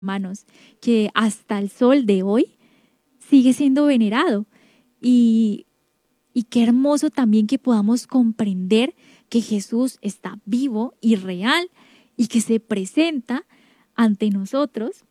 hermanos, que hasta el sol de hoy sigue siendo venerado. Y, y qué hermoso también que podamos comprender que Jesús está vivo y real y que se presenta ante nosotros,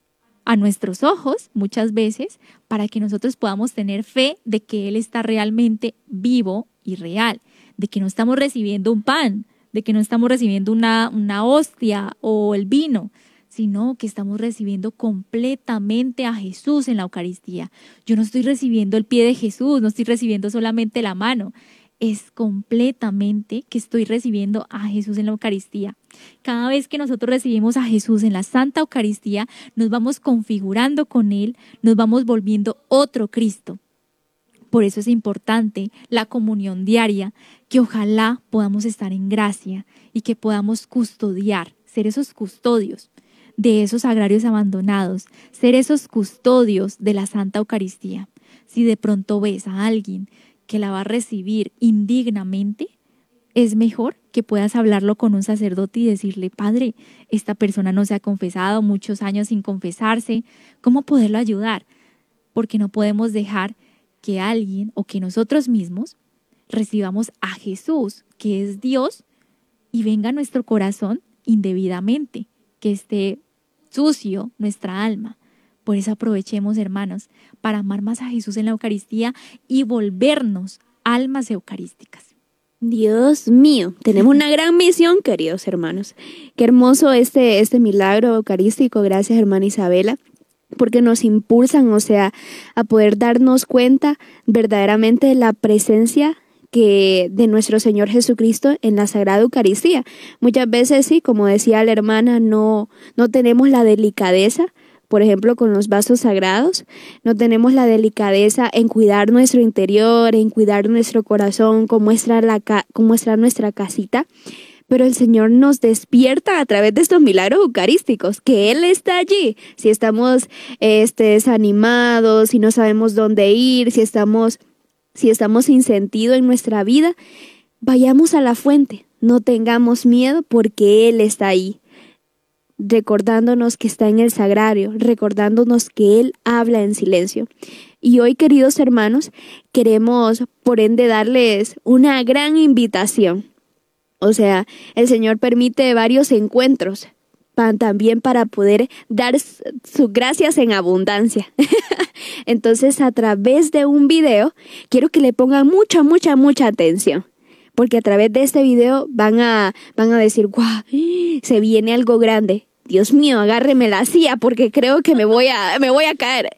a nuestros ojos muchas veces, para que nosotros podamos tener fe de que Él está realmente vivo y real, de que no estamos recibiendo un pan, de que no estamos recibiendo una hostia o el vino, sino que estamos recibiendo completamente a Jesús en la Eucaristía. Yo no estoy recibiendo el pie de Jesús, no estoy recibiendo solamente la mano, es completamente que estoy recibiendo a Jesús en la Eucaristía. Cada vez que nosotros recibimos a Jesús en la Santa Eucaristía, nos vamos configurando con Él, nos vamos volviendo otro Cristo. Por eso es importante la comunión diaria, que ojalá podamos estar en gracia y que podamos custodiar, ser esos custodios de esos sagrarios abandonados, ser esos custodios de la Santa Eucaristía. Si de pronto ves a alguien que la va a recibir indignamente, es mejor que puedas hablarlo con un sacerdote y decirle: Padre, esta persona no se ha confesado, muchos años sin confesarse, ¿cómo poderlo ayudar? Porque no podemos dejar que alguien o que nosotros mismos recibamos a Jesús, que es Dios, y venga a nuestro corazón indebidamente, que esté sucio nuestra alma. Por eso aprovechemos, hermanos, para amar más a Jesús en la Eucaristía y volvernos almas eucarísticas. Dios mío, tenemos una gran misión, queridos hermanos. Qué hermoso este milagro eucarístico. Gracias, hermana Isabela, porque nos impulsan, a poder darnos cuenta verdaderamente de la presencia de nuestro Señor Jesucristo en la Sagrada Eucaristía. Muchas veces, sí, como decía la hermana, no tenemos la delicadeza. Por ejemplo, con los vasos sagrados, no tenemos la delicadeza en cuidar nuestro interior, en cuidar nuestro corazón, cómo muestra nuestra casita. Pero el Señor nos despierta a través de estos milagros eucarísticos, que Él está allí. Si estamos desanimados, si no sabemos dónde ir, si estamos sin sentido en nuestra vida, vayamos a la fuente, no tengamos miedo porque Él está ahí, recordándonos que está en el sagrario, recordándonos que Él habla en silencio. Y hoy, queridos hermanos, queremos por ende darles una gran invitación. El Señor permite varios encuentros también para poder dar sus gracias en abundancia. Entonces, a través de un video, quiero que le pongan mucha atención. Porque a través de este video van a decir: ¡guau! Se viene algo grande. Dios mío, agárreme la silla porque creo que me voy a caer.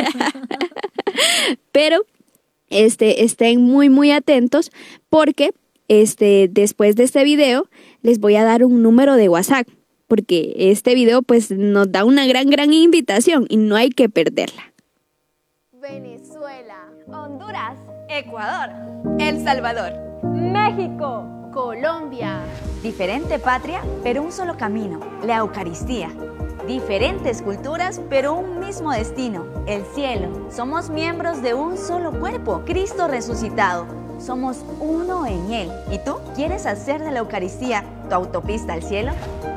Pero estén muy atentos porque después de este video les voy a dar un número de WhatsApp, porque este video pues nos da una gran invitación y no hay que perderla. Venezuela, Honduras, Ecuador, El Salvador, México, Colombia. Diferente patria, pero un solo camino, la Eucaristía. Diferentes culturas, pero un mismo destino, el cielo. Somos miembros de un solo cuerpo, Cristo resucitado. Somos uno en Él. ¿Y tú quieres hacer de la Eucaristía tu autopista al cielo?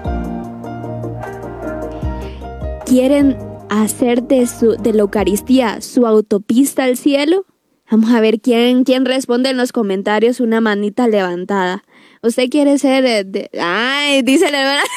¿Quieren hacer de la Eucaristía su autopista al cielo? Vamos a ver quién responde en los comentarios, una manita levantada. ¿Usted quiere ser Ay, dice la verdad.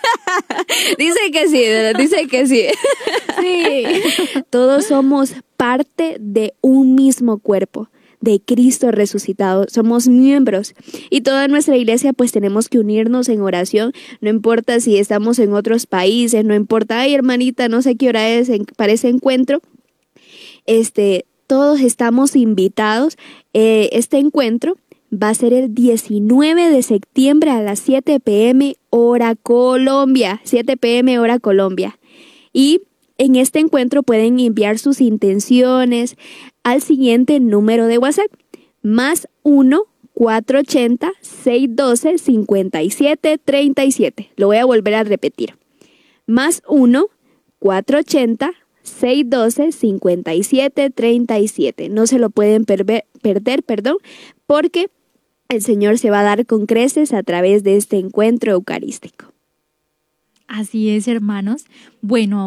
Dice que sí. Sí. Todos somos parte de un mismo cuerpo, de Cristo resucitado. Somos miembros. Y toda nuestra iglesia pues tenemos que unirnos en oración. No importa si estamos en otros países, no importa: ay, hermanita, no sé qué hora es para ese encuentro. Todos estamos invitados. Este encuentro va a ser el 19 de septiembre a las 7 p.m. hora Colombia. 7 p.m. hora Colombia. Y en este encuentro pueden enviar sus intenciones al siguiente número de WhatsApp: +1 480 612 5737. Lo voy a volver a repetir: +1 480 612 5737. No se lo pueden perder, porque el Señor se va a dar con creces a través de este encuentro eucarístico. Así es, hermanos. Bueno,